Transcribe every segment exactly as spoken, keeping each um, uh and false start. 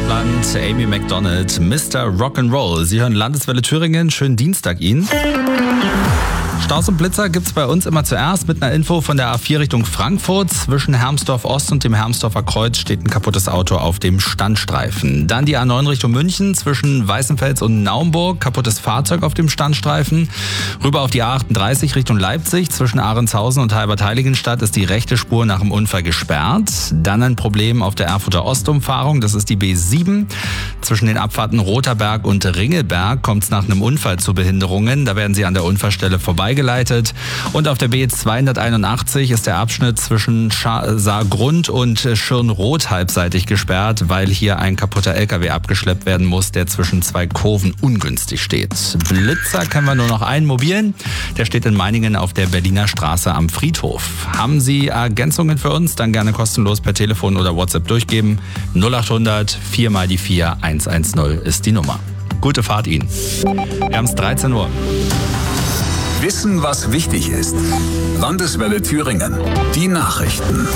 Schottland, Amy Macdonald, Mister Rock'n'Roll. Sie hören Landeswelle Thüringen. Schönen Dienstag Ihnen. Staus und Blitzer gibt's bei uns immer zuerst mit einer Info von der A vier Richtung Frankfurt. Zwischen Hermsdorf Ost und dem Hermsdorfer Kreuz steht ein kaputtes Auto auf dem Standstreifen. Dann die A neun Richtung München zwischen Weißenfels und Naumburg. Kaputtes Fahrzeug auf dem Standstreifen. Rüber auf die A achtunddreißig Richtung Leipzig. Zwischen Ahrentshausen und Halbertheiligenstadt ist die rechte Spur nach dem Unfall gesperrt. Dann ein Problem auf der Erfurter Ostumfahrung. Das ist die B sieben. Zwischen den Abfahrten Roterberg und Ringelberg kommt es nach einem Unfall zu Behinderungen. Da werden Sie an der Unfallstelle vorbeigeleitet. Und auf der B zweihunderteinundachtzig ist der Abschnitt zwischen Saargrund und Schirnroth halbseitig gesperrt, weil hier ein kaputter L K W abgeschleppt werden muss, der zwischen zwei Kurven ungünstig steht. Blitzer kennen wir nur noch einen mobilen. Der steht in Meiningen auf der Berliner Straße am Friedhof. Haben Sie Ergänzungen für uns? Dann gerne kostenlos per Telefon oder WhatsApp durchgeben. null achthundert vier mal die vier eins eins null ist die Nummer. Gute Fahrt Ihnen. Wir haben es dreizehn Uhr. Wissen, was wichtig ist. Landeswelle Thüringen. Die Nachrichten.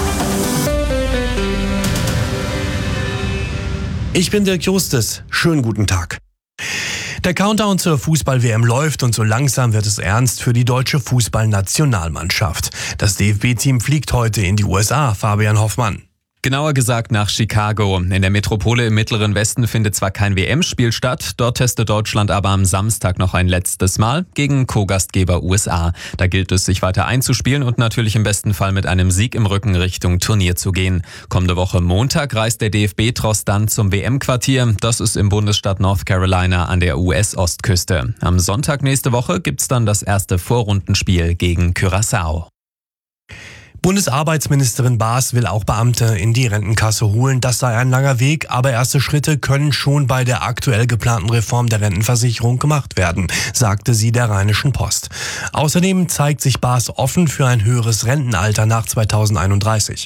Ich bin Dirk Justus. Schönen guten Tag. Der Countdown zur Fußball-W M läuft und so langsam wird es ernst für die deutsche Fußballnationalmannschaft. Das D F B-Team fliegt heute in die U S A. Fabian Hoffmann. Genauer gesagt nach Chicago. In der Metropole im Mittleren Westen findet zwar kein W M-Spiel statt, dort testet Deutschland aber am Samstag noch ein letztes Mal gegen Co-Gastgeber U S A. Da gilt es, sich weiter einzuspielen und natürlich im besten Fall mit einem Sieg im Rücken Richtung Turnier zu gehen. Kommende Woche Montag reist der D F B-Tross dann zum W M-Quartier. Das ist im Bundesstaat North Carolina an der U S-Ostküste. Am Sonntag nächste Woche gibt's dann das erste Vorrundenspiel gegen Curaçao. Bundesarbeitsministerin Baas will auch Beamte in die Rentenkasse holen. Das sei ein langer Weg, aber erste Schritte können schon bei der aktuell geplanten Reform der Rentenversicherung gemacht werden, sagte sie der Rheinischen Post. Außerdem zeigt sich Baas offen für ein höheres Rentenalter nach zweitausendeinunddreißig.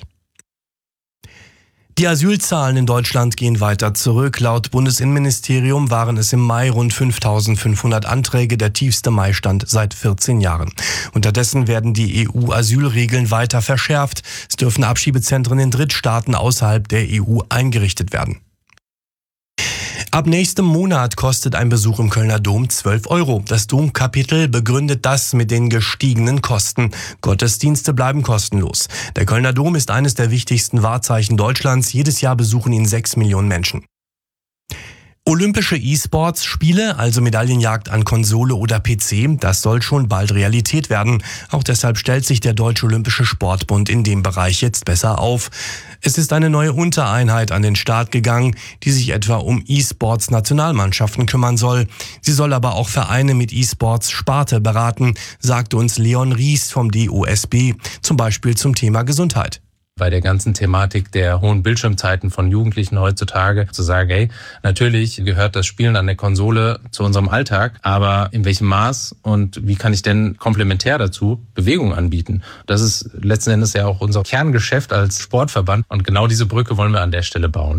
Die Asylzahlen in Deutschland gehen weiter zurück. Laut Bundesinnenministerium waren es im Mai rund fünftausendfünfhundert Anträge, der tiefste Maistand seit vierzehn Jahren. Unterdessen werden die E U-Asylregeln weiter verschärft. Es dürfen Abschiebezentren in Drittstaaten außerhalb der E U eingerichtet werden. Ab nächstem Monat kostet ein Besuch im Kölner Dom zwölf Euro. Das Domkapitel begründet das mit den gestiegenen Kosten. Gottesdienste bleiben kostenlos. Der Kölner Dom ist eines der wichtigsten Wahrzeichen Deutschlands. Jedes Jahr besuchen ihn sechs Millionen Menschen. Olympische E-Sports-Spiele, also Medaillenjagd an Konsole oder P C, das soll schon bald Realität werden. Auch deshalb stellt sich der Deutsche Olympische Sportbund in dem Bereich jetzt besser auf. Es ist eine neue Untereinheit an den Start gegangen, die sich etwa um E-Sports-Nationalmannschaften kümmern soll. Sie soll aber auch Vereine mit E-Sports-Sparte beraten, sagte uns Leon Ries vom D O S B, zum Beispiel zum Thema Gesundheit. Bei der ganzen Thematik der hohen Bildschirmzeiten von Jugendlichen heutzutage zu sagen, hey, natürlich gehört das Spielen an der Konsole zu unserem Alltag, aber in welchem Maß und wie kann ich denn komplementär dazu Bewegung anbieten? Das ist letzten Endes ja auch unser Kerngeschäft als Sportverband und genau diese Brücke wollen wir an der Stelle bauen.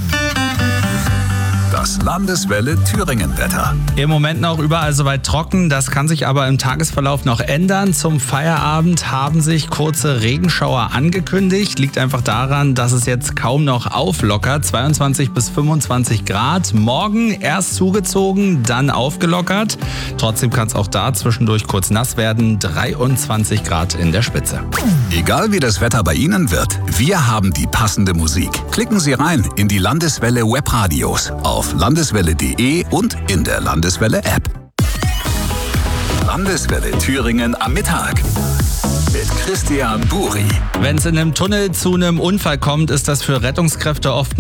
Das Landeswelle Thüringen-Wetter. Im Moment noch überall soweit trocken, das kann sich aber im Tagesverlauf noch ändern. Zum Feierabend haben sich kurze Regenschauer angekündigt. Liegt einfach daran, dass es jetzt kaum noch auflockert. zweiundzwanzig bis fünfundzwanzig Grad. Morgen erst zugezogen, dann aufgelockert. Trotzdem kann es auch da zwischendurch kurz nass werden. dreiundzwanzig Grad in der Spitze. Egal wie das Wetter bei Ihnen wird, wir haben die passende Musik. Klicken Sie rein in die Landeswelle Webradios auf landeswelle punkt de und in der Landeswelle App. Landeswelle Thüringen am Mittag mit Christian Buri. Wenn es in einem Tunnel zu einem Unfall kommt, ist das für Rettungskräfte oft